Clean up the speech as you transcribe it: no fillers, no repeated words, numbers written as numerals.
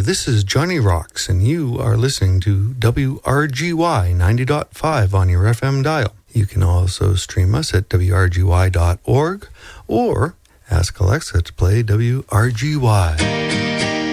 This is Johnny Rocks, and you are listening to WRGY 90.5 on your FM dial. You can also stream us at wrgy.org or ask Alexa to play WRGY.